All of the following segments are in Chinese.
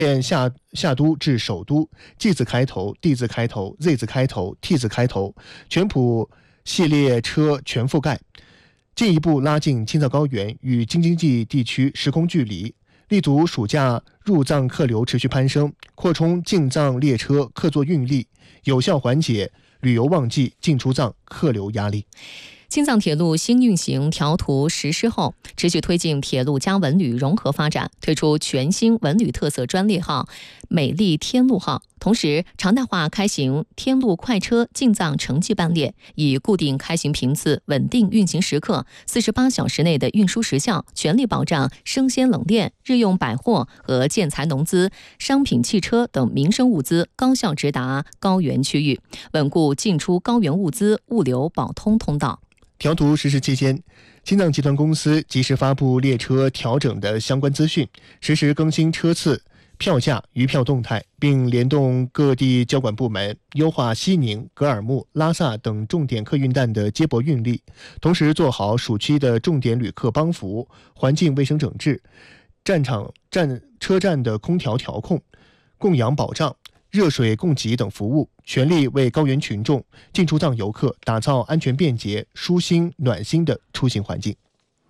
下都至首都，G 字开头、D 字开头、Z 字开头、T 字开头，全普系列车全覆盖，进一步拉近青藏高原与京津冀地区时空距离，立足暑假入藏客流持续攀升，扩充进藏列车客座运力，有效缓解旅游旺季进出藏客流压力。 青藏铁路新运行调图实施后，持续推进铁路加文旅融合发展，推出全新文旅特色专列号美丽天路号，同时常态化开行天路快车进藏城际班列，以固定开行频次、稳定运行时刻、48小时内的运输时效，全力保障生鲜冷链、日用百货和建材农资、商品汽车等民生物资高效直达高原区域，稳固进出高原物资物流保通通道。 调图实施期间，青藏集团公司及时发布列车调整的相关资讯，实时更新车次、票价、余票动态，并联动各地交管部门，优化西宁、格尔木、拉萨等重点客运站的接驳运力，同时做好暑期的重点旅客帮扶、环境卫生整治、车站的空调调控、供氧保障、热水供给等服务，全力为高原群众、进出藏游客打造安全便捷、舒心暖心的出行环境。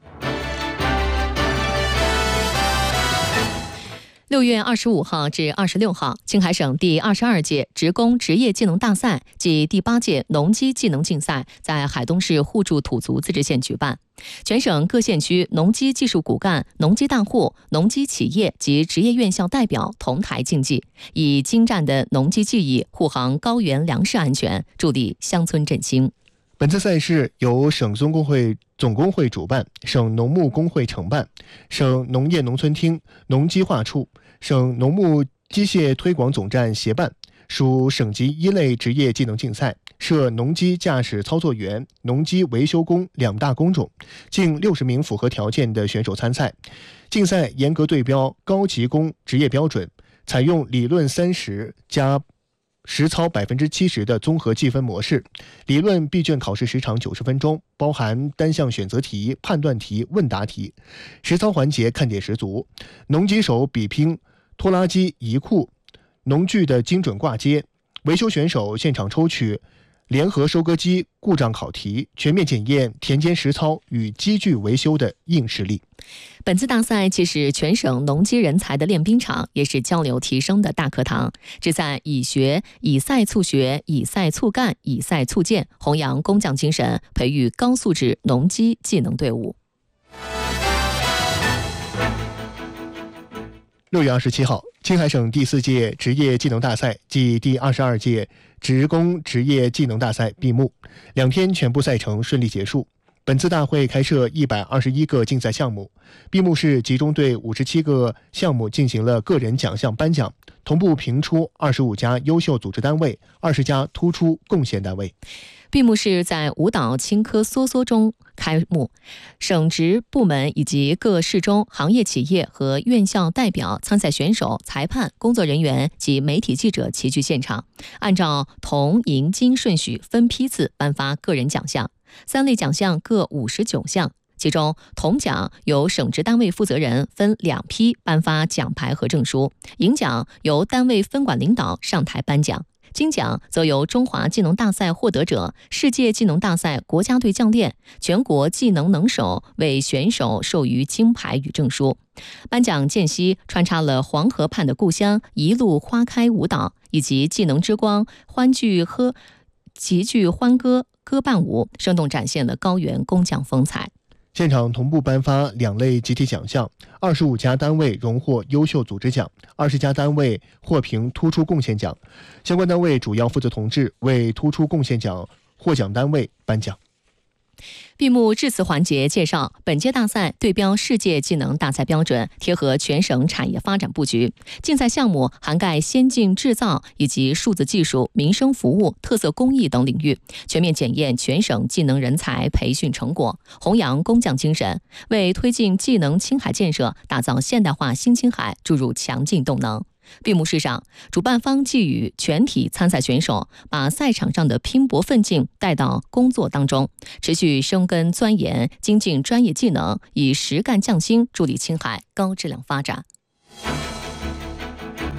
6月25号至26号，青海省第22届职工职业技能大赛暨第8届农机技能竞赛在海东市互助土族自治县举办。全省各县区农机技术骨干、农机大户、农机企业及职业院校代表同台竞技，以精湛的农机技艺护航高原粮食安全，助力乡村振兴。 本次赛事由省总工会主办，省农牧工会承办，省农业农村厅、农机化处、省农牧机械推广总站协办，属省级一类职业技能竞赛，设农机驾驶操作员、农机维修工2大工种，近60名符合条件的选手参赛。竞赛严格对标高级工职业标准，采用理论30加实操70%的综合计分模式，理论闭卷考试时长90分钟，包含单项选择题、判断题、问答题。实操环节看点十足，农机手比拼拖拉机移库、农具的精准挂接，维修选手现场抽取联合收割机故障考题，全面检验田间实操与机具维修的硬实力。 本次大赛既是全省农机人才的练兵场，也是交流提升的大课堂，旨在以赛促学、以赛促干、以赛促建，弘扬工匠精神，培育高素质农机技能队伍。 6月27号，青海省第4届职业技能大赛暨第22届职工职业技能大赛闭幕，2天全部赛程顺利结束。本次大会开设121个竞赛项目，闭幕式集中对57个项目进行了个人奖项颁奖，同步评出25家优秀组织单位、20家突出贡献单位。 闭幕式在舞蹈青稞梭梭中开幕，省直部门以及各市中行业企业和院校代表、参赛选手、裁判、工作人员及媒体记者齐聚现场，按照铜、银、金顺序分批次颁发个人奖项，3类奖项各59项。其中，铜奖由省直单位负责人分2批颁发奖牌和证书，银奖由单位分管领导上台颁奖，金奖则由中华技能大赛获得者、世界技能大赛国家队教练、全国技能能手为选手授予金牌与证书。颁奖间隙穿插了黄河畔的故乡一路花开舞蹈，以及技能之光齐聚欢歌歌伴舞，生动展现了高原工匠风采。 现场同步颁发2类集体奖项，25家单位荣获优秀组织奖，20家单位获评突出贡献奖。相关单位主要负责同志为突出贡献奖获奖单位颁奖。 闭幕致辞环节介绍，本届大赛对标世界技能大赛标准，贴合全省产业发展布局。竞赛项目涵盖先进制造以及数字技术、民生服务、特色工艺等领域，全面检验全省技能人才培训成果，弘扬工匠精神，为推进技能青海建设、打造现代化新青海注入强劲动能。闭幕式上，主办方寄予全体参赛选手把赛场上的拼搏奋进带到工作当中，持续深耕钻研，精进专业技能，以实干匠心助力青海高质量发展。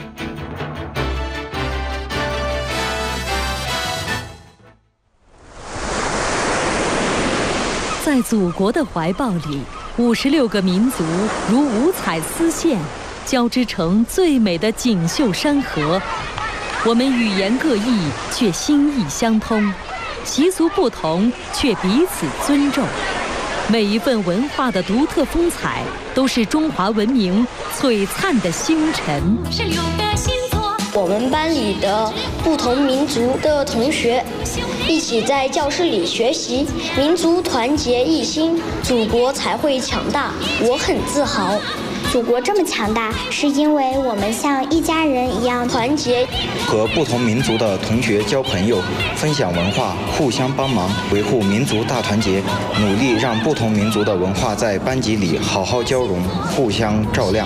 在祖国的怀抱里，56个民族如五彩丝线，交织成最美的锦绣山河。我们语言各异，却心意相通；习俗不同，却彼此尊重。每一份文化的独特风采，都是中华文明璀璨的星辰。 我们班里的不同民族的同学一起在教室里学习，民族团结一心，祖国才会强大。我很自豪。 祖国这么强大，是因为我们像一家人一样团结。 和不同民族的同学交朋友，分享文化，互相帮忙，维护民族大团结，努力让不同民族的文化在班级里好好交融，互相照亮。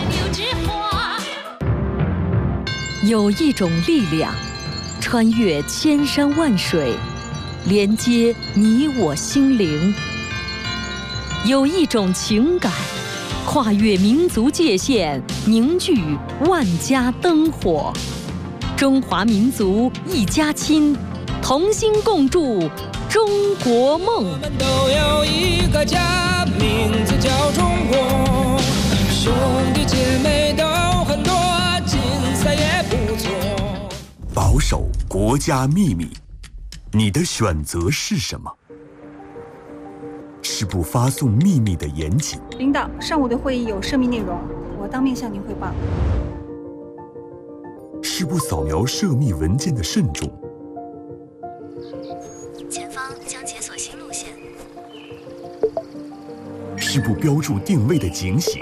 有一种力量，穿越千山万水，连接你我心灵；有一种情感，跨越民族界限，凝聚万家灯火。中华民族一家亲，同心共筑中国梦。 我们都有一个家，名字叫中国，兄弟姐妹都很多，竞赛也不错。 保守国家秘密，你的选择是什么？是不发送秘密的严谨。 领导，上午的会议有涉密内容，我当面向您汇报。 是不扫描涉密文件的慎重。 前方将解锁新路线。 是不标注定位的警醒。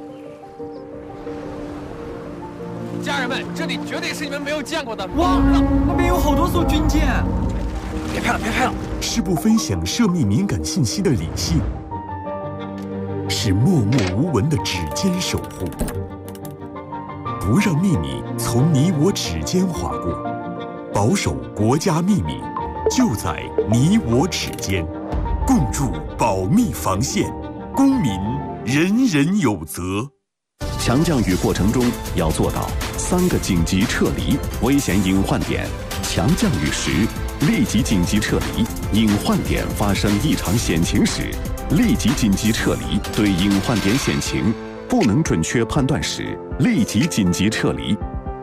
家人们，这里绝对是你们没有见过的。 哇，那边有好多艘军舰！ 别拍了，别拍了！ 是不分享涉密敏感信息的理性。是默默无闻的指尖守护。不让秘密从你我指尖划过，保守国家秘密，就在你我指尖，共筑保密防线，公民人人有责。 强降雨过程中要做到3个紧急撤离危险隐患点。强降雨时，立即紧急撤离；隐患点发生异常险情时，立即紧急撤离。对隐患点险情不能准确判断时，立即紧急撤离。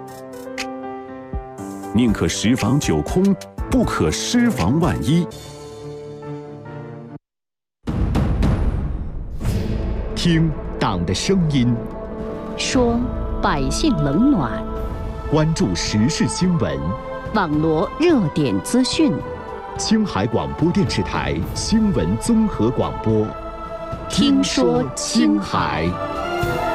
宁可10防9空，不可失防万一。 听党的声音， 说百姓冷暖， 关注时事新闻， 网罗热点资讯。 青海广播电视台新闻综合广播， 听说青海。